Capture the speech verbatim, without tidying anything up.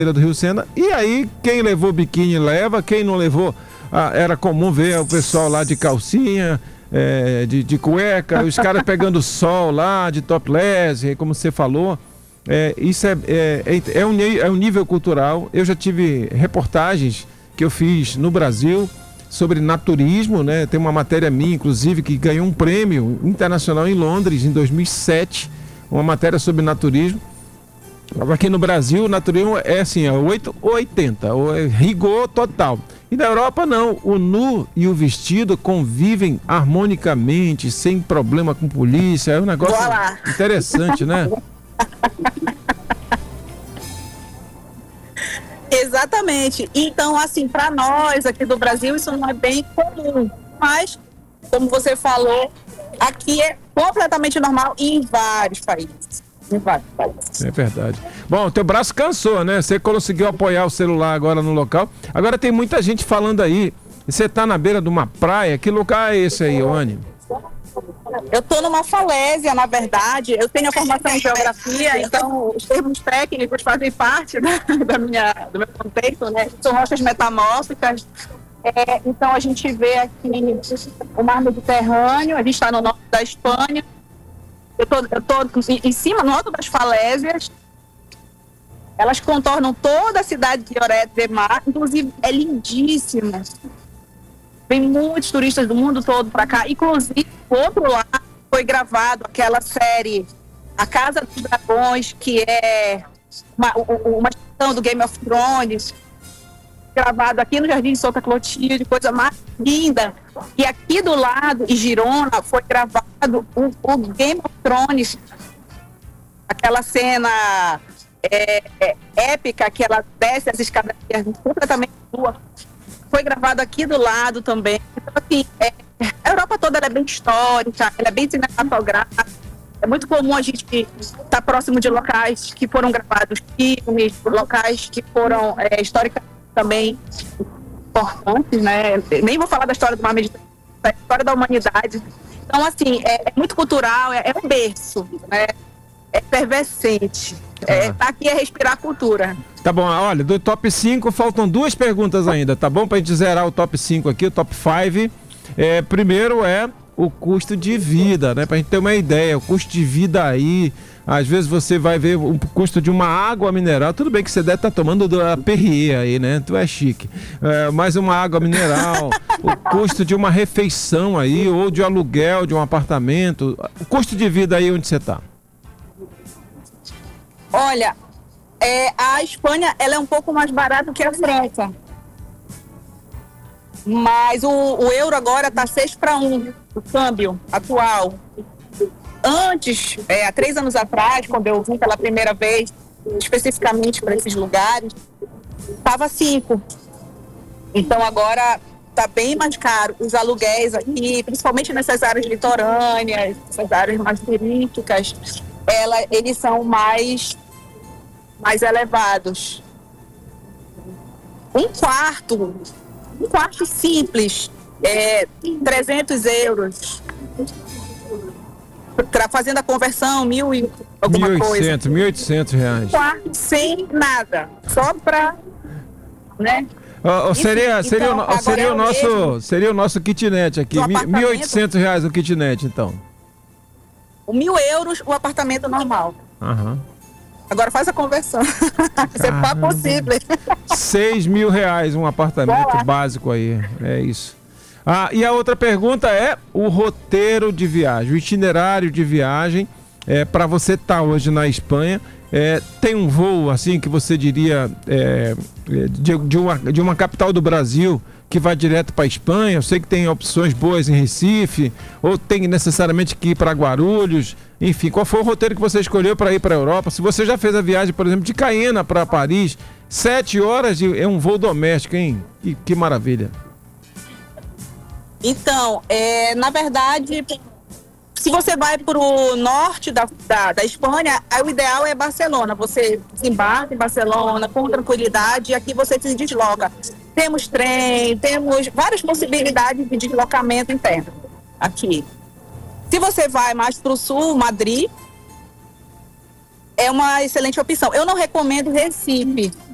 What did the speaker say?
do Rio Sena. E aí, quem levou biquíni leva, quem não levou, ah, era comum ver o pessoal lá de calcinha, é, de, de cueca, os caras pegando sol lá, de topless, como você falou. É, isso é, é, é, um, é um nível cultural. Eu já tive reportagens que eu fiz no Brasil sobre naturismo, né? Tem uma matéria minha, inclusive, que ganhou um prêmio internacional em Londres, em dois mil e sete, uma matéria sobre naturismo. Aqui no Brasil, o naturismo é assim, é oito ou oitenta, é rigor total. E na Europa não, o nu e o vestido convivem harmonicamente, sem problema com polícia, é um negócio interessante, né? Exatamente. Então, assim, para nós aqui do Brasil, isso não é bem comum. Mas, como você falou, aqui é completamente normal e em vários países. Em vários países. É verdade. Bom, teu braço cansou, né? Você conseguiu apoiar o celular agora no local. Agora tem muita gente falando aí. Você tá na beira de uma praia. Que lugar é esse aí, Oane? Eu estou numa falésia, na verdade. Eu tenho a formação em geografia, então os termos técnicos fazem parte da, da minha, do meu contexto, né? São rochas metamórficas. É, então a gente vê aqui o mar Mediterrâneo, a gente está no norte da Espanha. Eu tô, eu tô em cima, no alto das falésias. Elas contornam toda a cidade de Lloret de Mar, inclusive é lindíssima. Vem muitos turistas do mundo todo para cá. Inclusive, do outro lado, foi gravado aquela série A Casa dos Dragões, que é uma, uma extensão do Game of Thrones, gravado aqui no Jardim de Santa Clotilde, coisa mais linda. E aqui do lado, em Girona, foi gravado o, o Game of Thrones, aquela cena é, é, épica, que ela desce as escadarias completamente nua. Foi gravado aqui do lado também. Então, assim, é, a Europa toda ela é bem histórica, ela é bem cinematográfica. É muito comum a gente estar próximo de locais que foram gravados filmes, locais que foram é, historicamente também importantes, né? Nem vou falar da história do mar Mediterrâneo, da história da humanidade. Então, assim, é, é muito cultural, é, é um berço, né? É efervescente. É, tá aqui é respirar a cultura. Tá bom, olha, do top cinco faltam duas perguntas ainda, tá bom? Pra gente zerar o top cinco aqui, o top cinco. É, primeiro é o custo de vida, né? Pra gente ter uma ideia, o custo de vida aí, às vezes você vai ver o custo de uma água mineral, tudo bem que você deve estar tomando da Perrier aí, né? Tu é chique. É, mais uma água mineral, o custo de uma refeição aí, ou de aluguel de um apartamento, o custo de vida aí onde você tá? Olha, é, a Espanha ela é um pouco mais barata que a França. Mas o, o euro agora está seis para um, o câmbio atual. Antes, é, há três anos atrás, quando eu vim pela primeira vez, especificamente para esses lugares, estava cinco. Então agora está bem mais caro. Os aluguéis aqui, principalmente nessas áreas litorâneas, essas áreas mais turísticas, ela, eles são mais, mais elevados. Um quarto, um quarto simples, é, trezentos euros. Fazendo a conversão, mil e alguma mil e oitocentos, coisa. mil e oitocentos reais. Um quarto sem nada, só para, né? Oh, oh, seria, Enfim, seria, então, o, seria, é o o nosso, mesmo. seria o nosso kitnet aqui, mil e oitocentos reais o kitnet, então. Mil euros o apartamento normal. Aham. Agora faz a conversão. Isso é pas possível. Seis mil reais um apartamento básico aí, é isso. Ah, e a outra pergunta é o roteiro de viagem, o itinerário de viagem, é, para você estar hoje na Espanha. É, tem um voo assim que você diria é, de, de, uma, de uma capital do Brasil que vai direto para a Espanha? Eu sei que tem opções boas em Recife, ou tem necessariamente que ir para Guarulhos. Enfim, qual foi o roteiro que você escolheu para ir para a Europa? Se você já fez a viagem, por exemplo, de Caiena para Paris, sete horas de, é um voo doméstico, hein? Que, que maravilha. Então, é, na verdade, se você vai para o norte da, da, da Espanha, aí o ideal é Barcelona. Você desembarca em Barcelona com tranquilidade e aqui você se desloca. Temos trem, temos várias possibilidades de deslocamento interno aqui. Se você vai mais para o sul, Madrid, é uma excelente opção. Eu não recomendo Recife,